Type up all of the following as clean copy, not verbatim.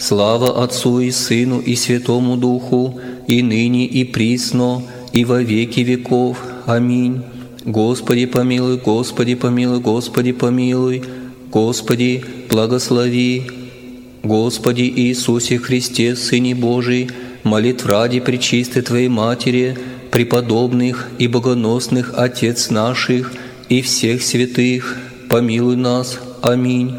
Слава Отцу и Сыну и Святому Духу, и ныне, и присно, и во веки веков. Аминь. Господи помилуй, Господи помилуй, Господи помилуй, Господи благослови. Господи Иисусе Христе, Сыне Божий, молитв ради пречистой Твоей Матери, преподобных и богоносных Отец наших и всех святых, помилуй нас. Аминь.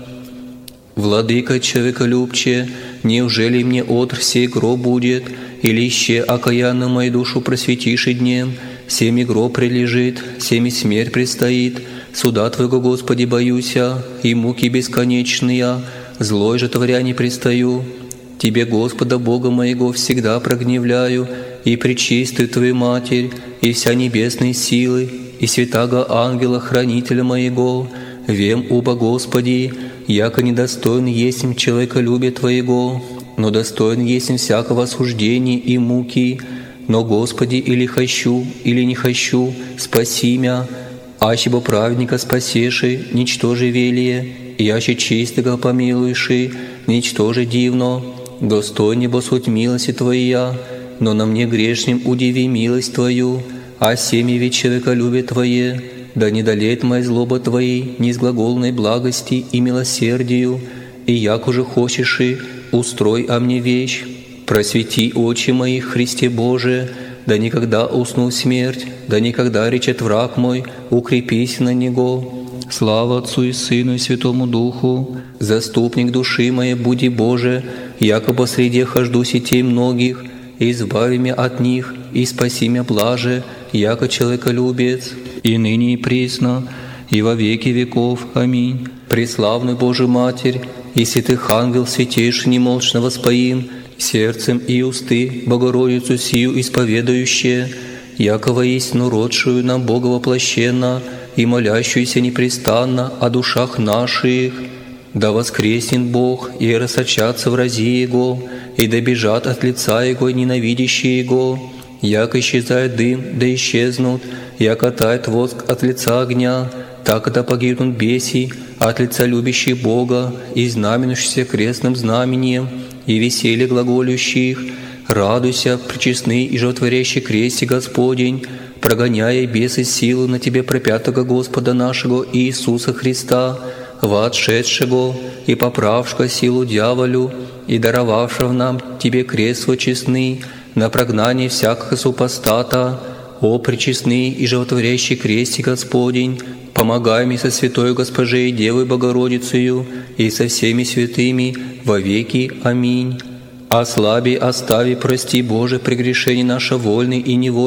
Владыка человеколюбче, неужели мне отр сей гроб будет, или ще окаянную мою душу просветишь и днем, всеми гроб прилежит, всеми смерть предстоит, суда Твоего, Господи, боюся, и муки бесконечные, злой же творя не предстаю. Тебе, Господа Бога моего, всегда прогневляю, и пречистую Твою Матерь, и вся небесные силы, и святаго ангела, хранителя моего, вем уба Господи, яко недостоин есмь человеколюбия Твоего, но достоин есмь всякого осуждения и муки. Но, Господи, или хочу, или не хочу, спаси мя, аще бы праведника спасеши, ничтоже велие, и аще чистого помилуеши, ничтоже дивно, достойнее бо суть милости Твоя, но на мне грешнем удиви милость Твою, а семя ведь человеколюбие Твое, да не долеет моя злоба Твоей, ни с глаголной благости и милосердию, и як уже хочешь и устрой о мне вещь. Просвети очи мои, Христе Боже, да никогда усну смерть, да никогда речет враг мой, укрепись на него. Слава Отцу и Сыну и Святому Духу, заступник души моей, буди Боже, яко посреди хожду сетей многих, избави меня от них, и спаси меня блаже, яко человеколюбец, и ныне и присно, и во веки веков. Аминь. Преславную Божию Матерь, и святых ангел святейший немолчно воспоим, сердцем и усты Богородицу сию исповедующие, яко воистину родшую нам Бога воплощенно и молящуюся непрестанно о душах наших. Да воскреснет Бог, и рассочатся врази Его, и да бежат от лица Его ненавидящие Его. Як исчезает дым, да исчезнут, яко тает воск от лица огня, так да погибнут беси от лица любящих Бога и знаменующихся крестным знамением, и веселье глаголющих. Радуйся, пречестный и животворящий кресте Господень, прогоняя бесы силу на Тебе пропятого Господа нашего Иисуса Христа, воотшедшего и поправшего силу дьяволю, и даровавшего нам Тебе крест свой честный на прогнание всякого супостата. О пречестный и животворящий кресте Господень, помогай мне со святой Госпожей Девой Богородицею и со всеми святыми во веки. Аминь. Ослаби, остави, прости, Боже, прегрешение наше вольное и невольное,